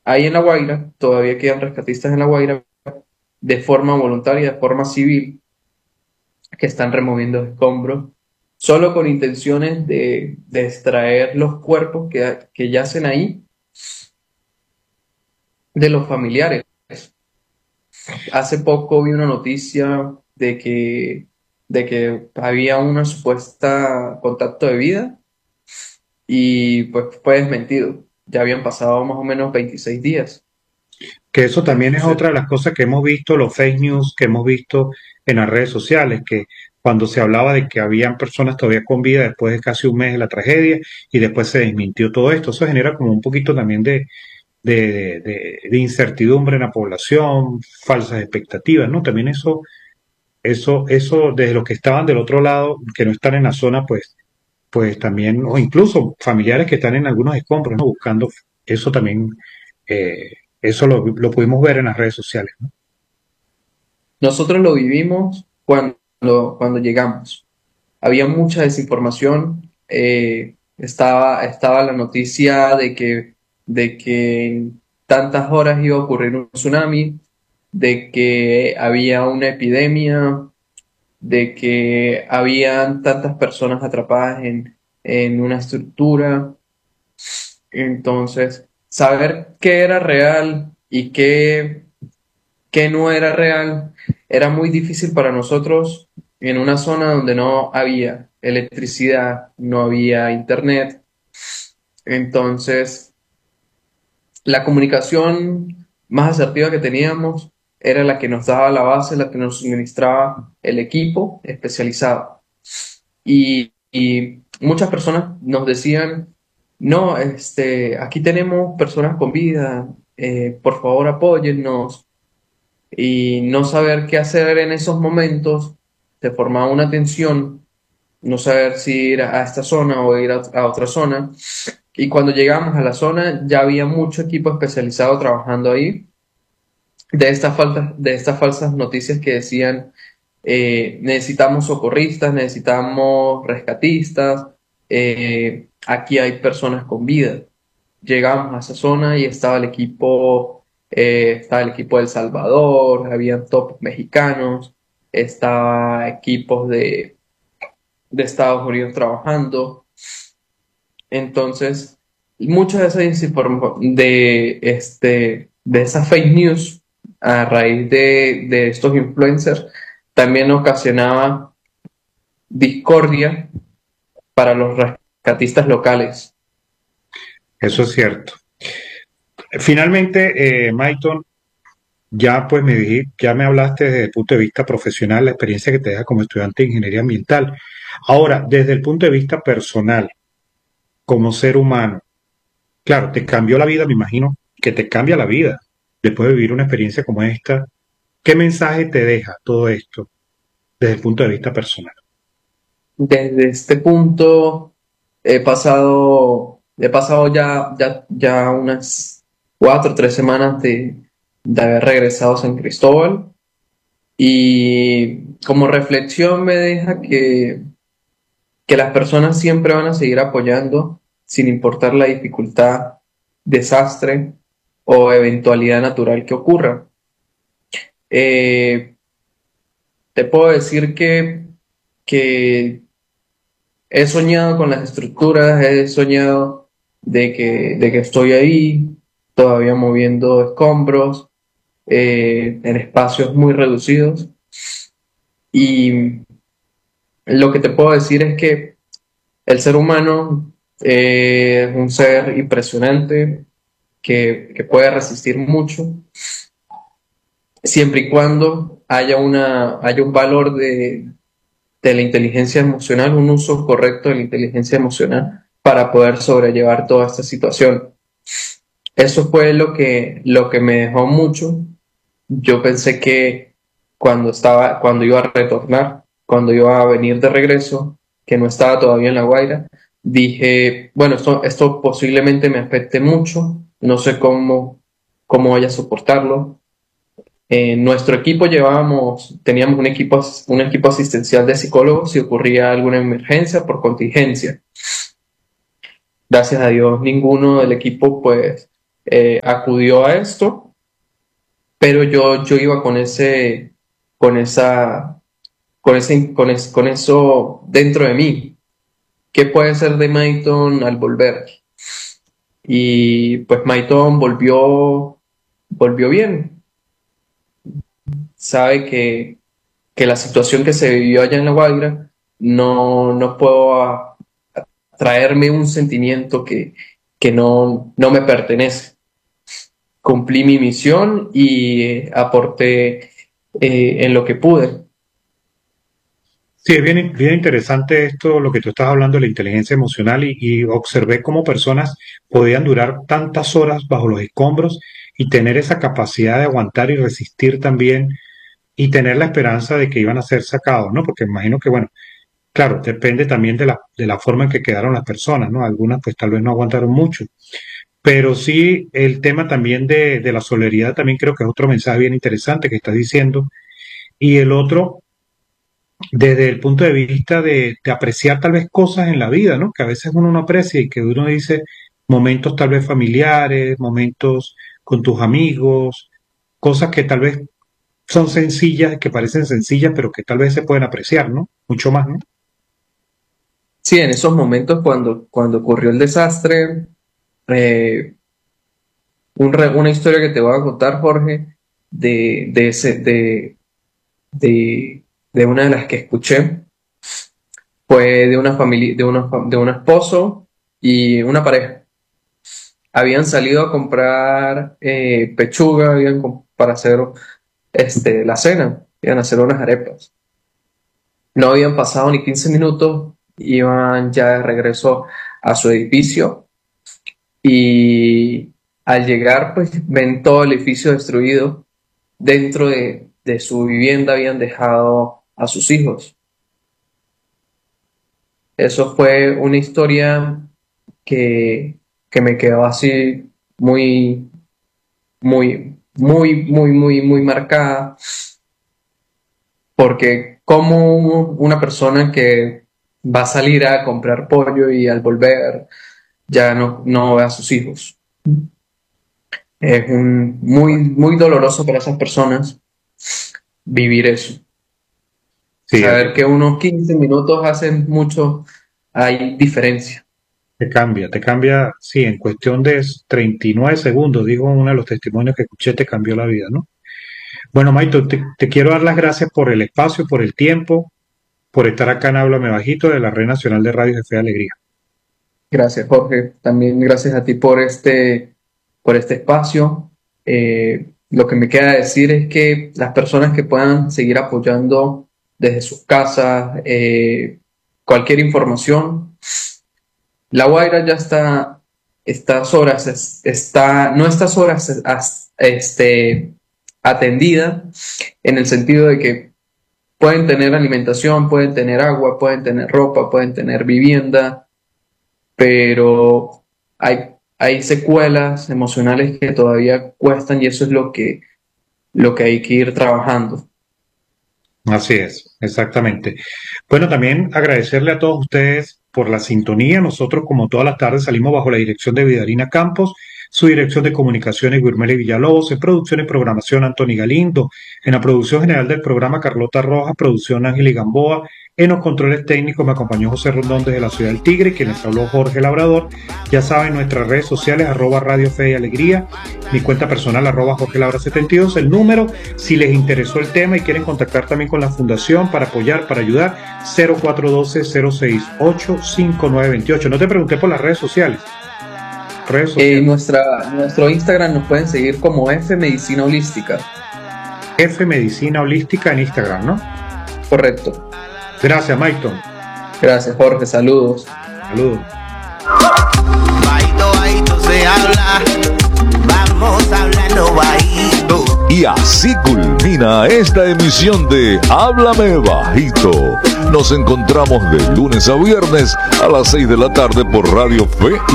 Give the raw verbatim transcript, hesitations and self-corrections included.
ahí en La Guaira, todavía quedan rescatistas en La Guaira de forma voluntaria, de forma civil, que están removiendo escombros, solo con intenciones de, de extraer los cuerpos que, que yacen ahí de los familiares. Hace poco vi una noticia de que, de que había una supuesta contacto de vida y pues fue desmentido. Ya habían pasado más o menos veintiséis días. Que eso también es Entonces, otra de las cosas que hemos visto, los fake news que hemos visto en las redes sociales, que cuando se hablaba de que habían personas todavía con vida después de casi un mes de la tragedia y después se desmintió todo esto, eso genera como un poquito también de, de, de, de incertidumbre en la población, falsas expectativas, ¿no? También eso, eso, eso desde los que estaban del otro lado, que no están en la zona, pues, pues también, o incluso familiares que están en algunos escombros, ¿no? Buscando eso también, eh, eso lo, lo pudimos ver en las redes sociales, ¿no? nosotros lo vivimos cuando, cuando llegamos. Había mucha desinformación. Eh, estaba, estaba la noticia de que, de que en tantas horas iba a ocurrir un tsunami, de que había una epidemia, de que habían tantas personas atrapadas en, en una estructura. Entonces, saber qué era real y qué, qué no era real era muy difícil para nosotros en una zona donde no había electricidad, no había internet. Entonces, la comunicación más asertiva que teníamos era la que nos daba la base, la que nos suministraba el equipo especializado. Y, y muchas personas nos decían, no, este, aquí tenemos personas con vida, eh, por favor apóyennos. Y no saber qué hacer en esos momentos te formaba una tensión, no saber si ir a esta zona o ir a, a otra zona. Y cuando llegamos a la zona ya había mucho equipo especializado trabajando ahí de estas faltas, de estas falsas noticias que decían eh, necesitamos socorristas, necesitamos rescatistas, eh, aquí hay personas con vida. Llegamos a esa zona y estaba el equipo, eh, estaba el equipo de El Salvador, habían top mexicanos, estaba equipos de, de Estados Unidos trabajando. Entonces, muchas de esas desinform- de, este, de esas fake news a raíz de, de estos influencers también ocasionaba discordia para los rescatistas locales. Eso es cierto. Finalmente, eh, Maiton, ya pues me dijiste, ya me hablaste desde el punto de vista profesional, la experiencia que te deja como estudiante de ingeniería ambiental. Ahora, desde el punto de vista personal, como ser humano, claro, te cambió la vida, me imagino que te cambia la vida después de vivir una experiencia como esta. ¿Qué mensaje te deja todo esto desde el punto de vista personal? Desde este punto he pasado, he pasado ya, ya, ya unas cuatro o tres semanas de, de haber regresado a San Cristóbal y como reflexión me deja que, que las personas siempre van a seguir apoyando sin importar la dificultad, desastre o eventualidad natural que ocurra. Eh, te puedo decir que, que he soñado con las estructuras, he soñado de que, de que estoy ahí, todavía moviendo escombros, eh, en espacios muy reducidos. Y lo que te puedo decir es que el ser humano eh, es un ser impresionante que, que puede resistir mucho, siempre y cuando haya, una, haya un valor de, de la inteligencia emocional, un uso correcto de la inteligencia emocional para poder sobrellevar toda esta situación. Eso fue lo que, lo que me dejó mucho. Yo pensé que cuando estaba, cuando iba a retornar, cuando iba a venir de regreso, que no estaba todavía en La Guaira, dije, bueno, esto, esto posiblemente me afecte mucho, no sé cómo, cómo voy a soportarlo. En nuestro equipo llevábamos, teníamos un equipo, as- un equipo asistencial de psicólogos si ocurría alguna emergencia por contingencia. Gracias a Dios, ninguno del equipo pues eh, acudió a esto, pero yo, yo iba con ese, con esa, con ese, con es- con eso dentro de mí. ¿Qué puede ser de Maiton al volver? Y pues Maiton volvió, volvió bien. Sabe que, que la situación que se vivió allá en La Guaira no, no puedo a- traerme un sentimiento que, que no, no me pertenece. Cumplí mi misión y eh, aporté eh, en lo que pude. Sí, es bien, bien interesante esto, lo que tú estás hablando de la inteligencia emocional y, y observé cómo personas podían durar tantas horas bajo los escombros y tener esa capacidad de aguantar y resistir también y tener la esperanza de que iban a ser sacados, ¿no? Porque imagino que, bueno, claro, depende también de la, de la forma en que quedaron las personas, ¿no? Algunas pues tal vez no aguantaron mucho, pero sí el tema también de, de la solidaridad también creo que es otro mensaje bien interesante que estás diciendo. Y el otro desde el punto de vista de, de apreciar tal vez cosas en la vida, ¿no? Que a veces uno no aprecia y que uno dice momentos tal vez familiares, momentos con tus amigos, cosas que tal vez son sencillas, que parecen sencillas, pero que tal vez se pueden apreciar, ¿no? Mucho más, ¿no? Sí, en esos momentos cuando, cuando ocurrió el desastre, eh, un re- una historia que te voy a contar, Jorge, de, de, ese, de, de, de una de las que escuché, fue de una familia, de, una, fa- de un esposo y una pareja. Habían salido a comprar eh, pechuga, habían com- para hacer este, la cena, iban a hacer unas arepas. No habían pasado ni quince minutos, iban ya de regreso a su edificio y al llegar, pues ven todo el edificio destruido. Dentro de, de su vivienda habían dejado a sus hijos. Eso fue una historia que, que me quedó así muy, muy, muy, muy, muy, muy marcada, porque como una persona que va a salir a comprar pollo y al volver ya no, no ve a sus hijos. Es un, muy, muy doloroso para esas personas vivir eso. Sí, es Saber que unos quince minutos hacen mucho, hay diferencia. te cambia, te cambia, sí, en cuestión de treinta y nueve segundos, digo, uno de los testimonios que escuché, te cambió la vida, ¿no? Bueno, Maito, te, te quiero dar las gracias por el espacio, por el tiempo, por estar acá en Háblame Bajito de la Red Nacional de Radio de Fe y Alegría. Gracias, Jorge. También gracias a ti por este, por este espacio. Eh, lo que me queda decir es que las personas que puedan seguir apoyando desde sus casas, eh, cualquier información, La Guaira ya está, estas horas, es- está, no estas horas, es- as- este, atendida en el sentido de que pueden tener alimentación, pueden tener agua, pueden tener ropa, pueden tener vivienda, pero hay, hay secuelas emocionales que todavía cuestan y eso es lo que, lo que hay que ir trabajando. Así es, exactamente. Bueno, también agradecerle a todos ustedes por la sintonía. Nosotros, como todas las tardes, salimos bajo la dirección de Vidarina Campos, su dirección de comunicaciones, Guirmele Villalobos, en producción y programación, Anthony Galindo, en la producción general del programa, Carlota Rojas, producción Ángel Gamboa, en los controles técnicos me acompañó José Rondón desde la ciudad del Tigre, quien les habló Jorge Labrador. Ya saben, nuestras redes sociales, arroba Radio Fe y Alegría, mi cuenta personal, arroba Jorge Labra setenta y dos, el número, si les interesó el tema y quieren contactar también con la fundación para apoyar, para ayudar, cero cuatro uno dos, cero seis ocho, cinco nueve dos ocho. No te pregunté por las redes sociales. Redes En sociales. nuestra, nuestro Instagram nos pueden seguir como F Medicina Holística. F Medicina Holística en Instagram, ¿no? Correcto. Gracias, Maiton. Gracias, Jorge. Saludos. Saludos. Bajito, bajito se habla, vamos hablando bajito. Y así culmina esta emisión de Háblame Bajito. Nos encontramos de lunes a viernes a las seis de la tarde por Radio Fe